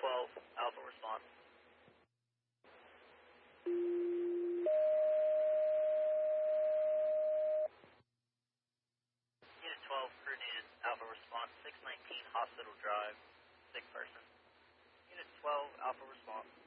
12, Alpha response. Unit 12, crew needed, Alpha response, 619 Hospital Drive, sick person. Unit 12, Alpha response.